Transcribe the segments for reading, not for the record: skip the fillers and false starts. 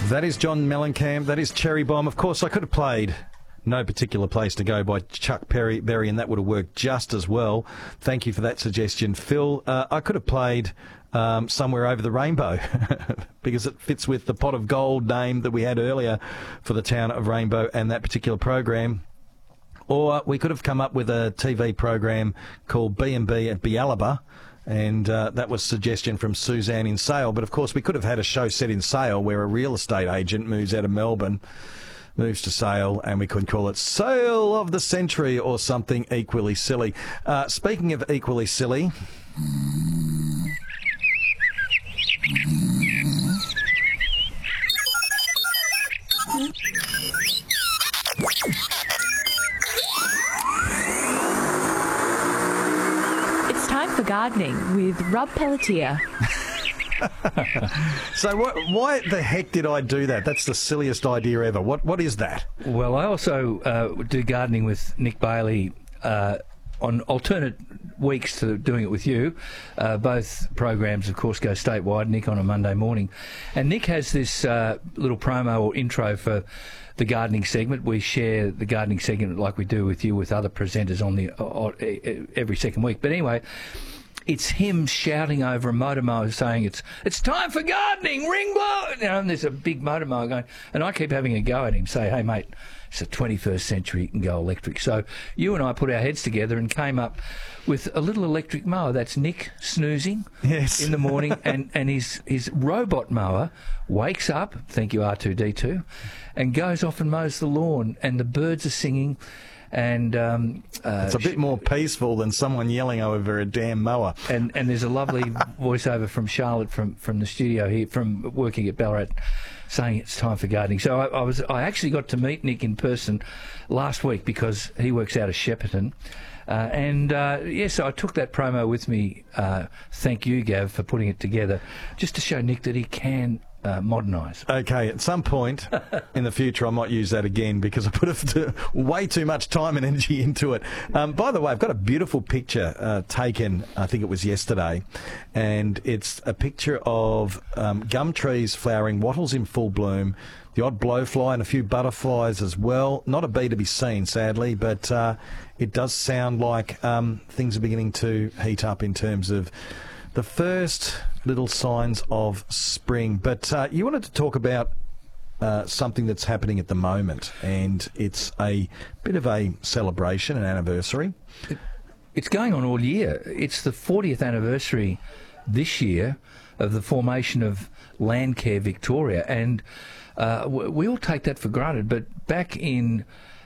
That is John Mellencamp. That is Cherry Bomb. Of course, I could have played No Particular Place to Go by Chuck Berry, and that would have worked just as well. Thank you for that suggestion, Phil. I could have played Somewhere Over the Rainbow because it fits with the Pot of Gold name that we had earlier for the town of Rainbow and that particular program. Or we could have come up with a TV program called B&B at Bialaba, and that was a suggestion from Suzanne in Sale. But, of course, we could have had a show set in Sale where a real estate agent moves out of Melbourne, moves to Sale, and we could call it Sale of the Century or something equally silly. Speaking of equally silly... It's time for gardening with Rob Pelletier. So why the heck did I do that? That's the silliest idea ever. What is that? Well, I also do gardening with Nick Bailey on alternate weeks to doing it with you. Both programs, of course, go statewide. Nick on a Monday morning. And Nick has this little promo or intro for the gardening segment. We share the gardening segment like we do with you with other presenters on the every second week. But anyway, it's him shouting over a motor mower saying, it's time for gardening, ring blow! You know, and there's a big motor mower going, and I keep having a go at him, say, hey, mate, it's the 21st century, you can go electric. So you and I put our heads together and came up with a little electric mower. That's Nick snoozing in the morning, and his robot mower wakes up, thank you R2-D2, and goes off and mows the lawn, and the birds are singing. And it's a bit more peaceful than someone yelling over a damn mower. And there's a lovely voiceover from Charlotte from the studio here, from working at Ballarat, saying it's time for gardening. So I actually got to meet Nick in person last week because he works out of Shepparton. So I took that promo with me. Thank you, Gav, for putting it together, just to show Nick that he can modernise. Okay, at some point in the future I might use that again because I put way too much time and energy into it. By the way, I've got a beautiful picture taken, I think it was yesterday, and it's a picture of gum trees flowering, wattles in full bloom, the odd blowfly and a few butterflies as well. Not a bee to be seen, sadly, but it does sound like things are beginning to heat up in terms of the first little signs of spring. But you wanted to talk about something that's happening at the moment, and it's a bit of a celebration, an anniversary. It's going on all year. It's the 40th anniversary this year of the formation of Landcare Victoria, and we all take that for granted, but back in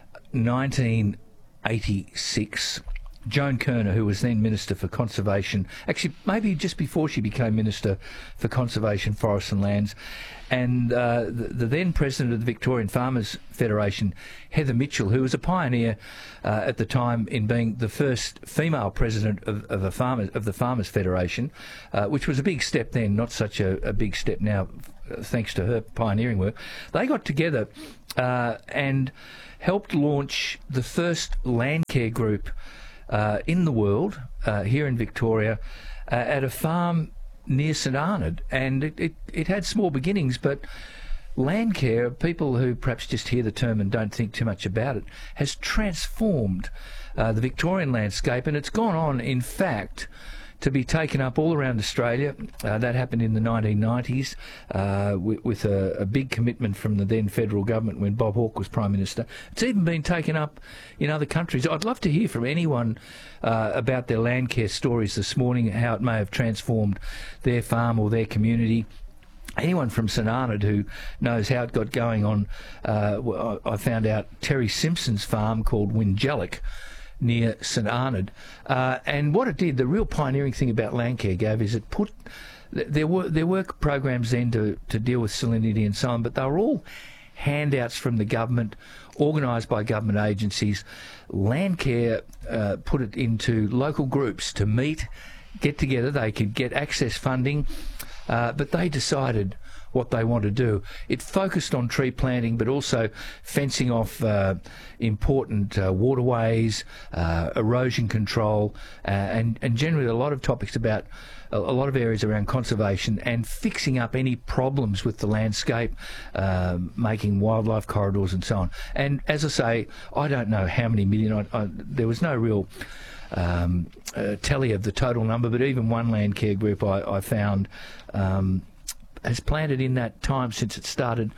1986... Joan Kerner, who was then Minister for Conservation, actually maybe just before she became Minister for Conservation, Forests and Lands, and the then President of the Victorian Farmers Federation, Heather Mitchell, who was a pioneer at the time in being the first female President of the Farmers Federation, which was a big step then, not such a big step now, thanks to her pioneering work. They got together and helped launch the first Landcare group in the world, here in Victoria, at a farm near St Arnaud. And it had small beginnings, but Landcare, people who perhaps just hear the term and don't think too much about it, has transformed the Victorian landscape, and it's gone on, in fact, to be taken up all around Australia. That happened in the 1990s with a big commitment from the then federal government when Bob Hawke was Prime Minister. It's even been taken up in other countries. I'd love to hear from anyone about their Landcare stories this morning, how it may have transformed their farm or their community. Anyone from St Arnaud who knows how it got going on, I found out Terry Simpson's farm called Wingellic, near St Arnaud, and what it did, the real pioneering thing about Landcare, Gav, is it put there were programs then to deal with salinity and so on, but they were all handouts from the government, organised by government agencies. Landcare put it into local groups to meet, get together. They could get access funding. but they decided what they want to do. It focused on tree planting, but also fencing off important waterways, erosion control, and generally a lot of topics about a lot of areas around conservation and fixing up any problems with the landscape, making wildlife corridors and so on. And as I say, I don't know how many million. There was no real tally of the total number, but even one land care group I found has planted in that time since it started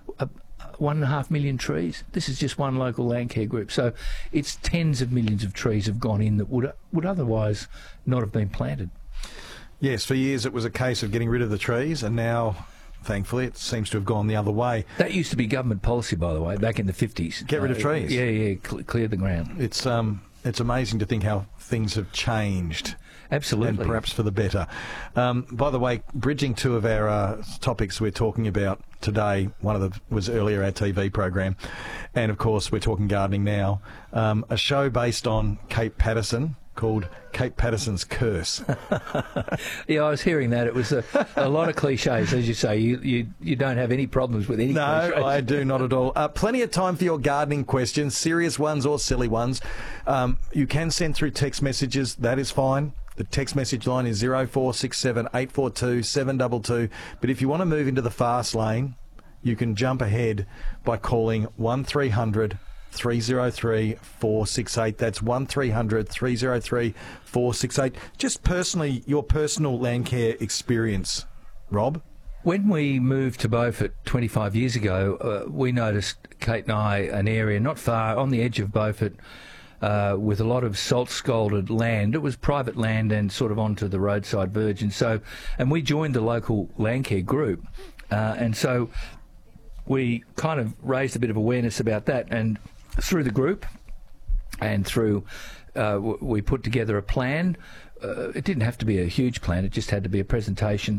1.5 million trees. This is just one local land care group. So it's tens of millions of trees have gone in that would otherwise not have been planted. Yes, for years it was a case of getting rid of the trees, and now, thankfully, it seems to have gone the other way. That used to be government policy, by the way, back in the 50s. Get rid of trees? Yeah, clear the ground. It's amazing to think how things have changed. Absolutely. And perhaps for the better. By the way, bridging two of our topics we're talking about today, one of them was earlier our TV program, and of course we're talking gardening now. A show based on Cape Patterson called Cape Patterson's Curse. Yeah, I was hearing that. It was a lot of cliches, as you say. You don't have any problems with any cliches. No, I do not at all. Plenty of time for your gardening questions, serious ones or silly ones. You can send through text messages. That is fine. The text message line is 0467 842 722. But if you want to move into the fast lane, you can jump ahead by calling 1300 303 468. That's 1300 303 468. Just personally, your personal land care experience, Rob? When we moved to Beaufort 25 years ago, we noticed, Kate and I, an area not far on the edge of Beaufort with a lot of salt-scalded land. It was private land and sort of onto the roadside verge. And we joined the local land care group. And so we kind of raised a bit of awareness about that. And through the group and through, we put together a plan. It didn't have to be a huge plan. It just had to be a presentation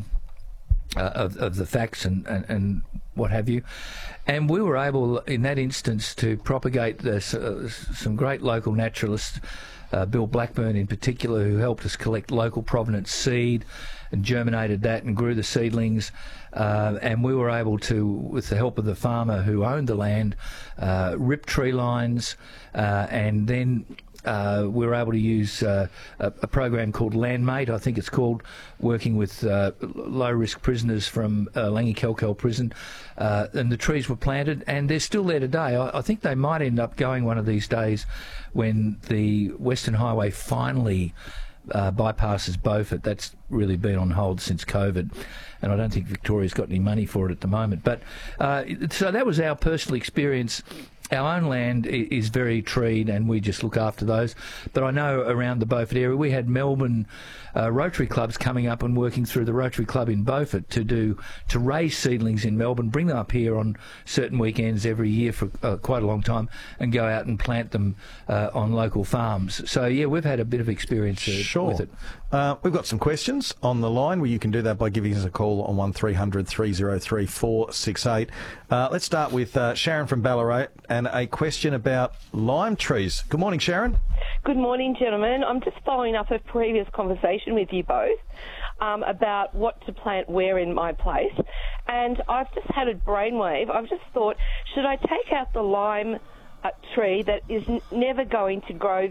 of the facts and what have you. And we were able, in that instance, to propagate some great local naturalists, Bill Blackburn in particular, who helped us collect local provenance seed and germinated that and grew the seedlings. And we were able to, with the help of the farmer who owned the land, rip tree lines and then we were able to use a program called Landmate, I think it's called, working with low-risk prisoners from Langi prison. And the trees were planted, and they're still there today. I think they might end up going one of these days when the Western Highway finally bypasses Beaufort. That's really been on hold since COVID, and I don't think Victoria's got any money for it at the moment. But so that was our personal experience. Our own land is very treed, and we just look after those. But I know around the Beaufort area, we had Melbourne Rotary clubs coming up and working through the Rotary Club in Beaufort to raise seedlings in Melbourne, bring them up here on certain weekends every year for quite a long time, and go out and plant them on local farms. So yeah, we've had a bit of experience with it. We've got some questions on the line where you can do that by giving us a call on 1300 303 468. Let's start with Sharon from Ballarat and a question about lime trees. Good morning, Sharon. Good morning, gentlemen. I'm just following up a previous conversation with you both about what to plant where in my place. And I've just had a brainwave. I've just thought, should I take out the lime tree that is never going to grow